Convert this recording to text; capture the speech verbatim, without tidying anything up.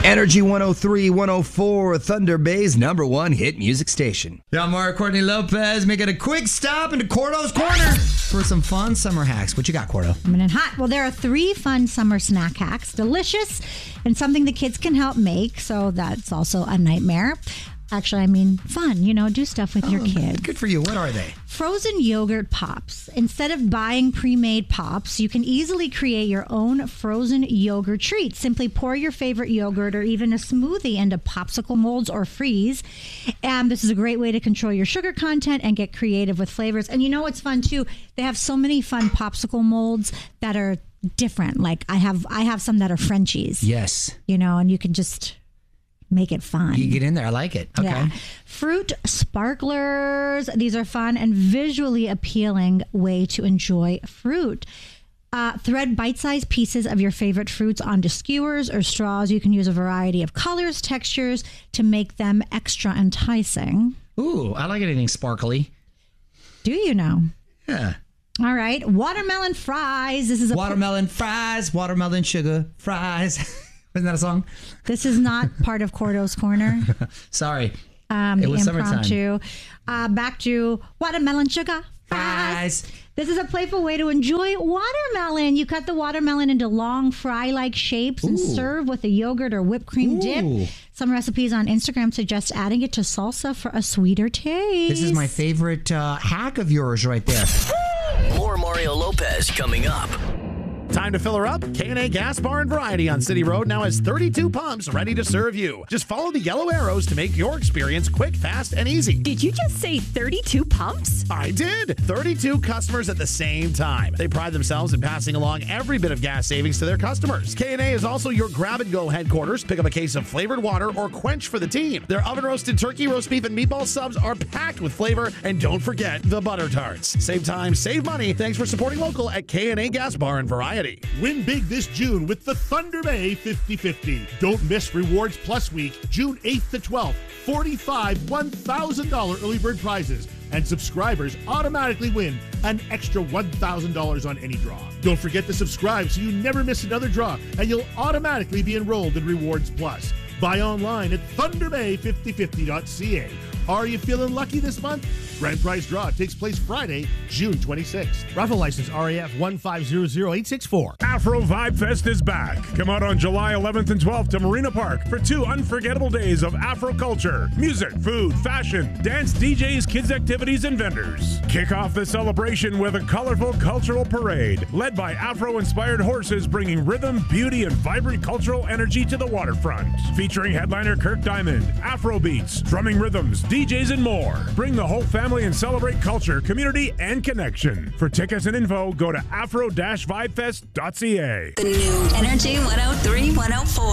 Energy one oh three, one oh four, Thunder Bay's number one hit music station. Yeah, I'm Mario Courtney Lopez making a quick stop into Cordo's Corner for some fun summer hacks. What you got, Cordo? Coming in hot. Well, there are three fun summer snack hacks. Delicious and something the kids can help make, so that's also a nightmare. Actually, I mean fun, you know, do stuff with oh, your kids. Good for you. What are they? Frozen yogurt pops. Instead of buying pre-made pops, you can easily create your own frozen yogurt treat. Simply pour your favorite yogurt or even a smoothie into popsicle molds or freeze. And this is a great way to control your sugar content and get creative with flavors. And you know what's fun too? They have so many fun popsicle molds that are different. Like I have I have some that are Frenchies. Yes. You know, and you can just make it fun. You get in there. I like it. Okay. Yeah. Fruit sparklers. These are fun and visually appealing way to enjoy fruit. Uh, thread bite-sized pieces of your favorite fruits onto skewers or straws. You can use a variety of colors, textures to make them extra enticing. Ooh, I like anything sparkly. Do you know? Yeah. All right. Watermelon fries. This is a watermelon pl- fries, watermelon sugar fries. Isn't that a song? This is not part of Cordo's Corner. Sorry. Um, it was impromptu. summertime. Uh, back to watermelon sugar fries. fries. This is a playful way to enjoy watermelon. You cut the watermelon into long fry-like shapes and Ooh. serve with a yogurt or whipped cream Ooh. dip. Some recipes on Instagram suggest adding it to salsa for a sweeter taste. This is my favorite uh, hack of yours right there. More Mario Lopez coming up. Time to fill her up. K and A Gas Bar and Variety on City Road now has thirty-two pumps ready to serve you. Just follow the yellow arrows to make your experience quick, fast, and easy. Did you just say thirty-two pumps? I did. thirty-two customers at the same time. They pride themselves in passing along every bit of gas savings to their customers. K and A is also your grab-and-go headquarters. Pick up a case of flavored water or quench for the team. Their oven-roasted turkey, roast beef, and meatball subs are packed with flavor. And don't forget the butter tarts. Save time, save money. Thanks for supporting local at K and A Gas Bar and Variety. Win big this June with the Thunder Bay fifty fifty. Don't miss Rewards Plus Week, June eighth to twelfth. forty-five one thousand dollars early bird prizes. And subscribers automatically win an extra one thousand dollars on any draw. Don't forget to subscribe so you never miss another draw, and you'll automatically be enrolled in Rewards Plus. Buy online at thunder bay fifty fifty dot c a. Are you feeling lucky this month? Grand prize draw takes place Friday, June twenty-sixth. Raffle license R A F one five zero zero eight six four. Afro Vibe Fest is back. Come out on July eleventh and twelfth to Marina Park for two unforgettable days of Afro culture, music, food, fashion, dance, D Js, kids activities, and vendors. Kick off the celebration with a colorful cultural parade led by Afro-inspired horses bringing rhythm, beauty, and vibrant cultural energy to the waterfront. Featuring headliner Kirk Diamond, Afro beats, drumming rhythms, D Js, and more. Bring the whole family and celebrate culture, community, and connection. For tickets and info, go to afro dash vibe fest dot c a. The new Energy one oh three, one oh four.